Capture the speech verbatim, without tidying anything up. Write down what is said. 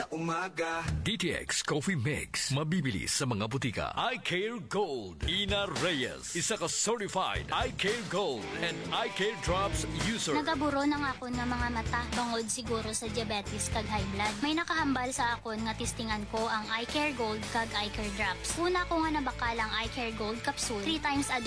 sa umaga. D T X Coffee Mix. Mabibili sa mga butika. I Care Gold. Ina Reyes. Isa ka certified I Care Gold and I Care Drops user. Nagaburo na nga ako ng mga mata tungod siguro sa diabetes kag high blood. May nakahambal sa akon nga testingan ko ang I Care Gold kag I Care Drops. Una ko nga nabakalang I Care Gold capsule three times a day